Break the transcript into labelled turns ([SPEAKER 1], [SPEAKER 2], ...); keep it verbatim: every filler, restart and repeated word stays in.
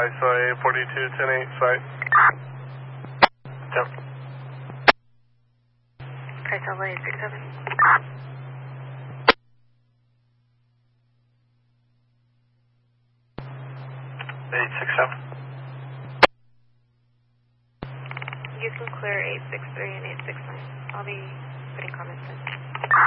[SPEAKER 1] I S A forty-two ten eight site. Yep.
[SPEAKER 2] I S A eight six seven.
[SPEAKER 1] eight six seven.
[SPEAKER 2] You can clear eight six three and eight six nine. I'll be putting comments in.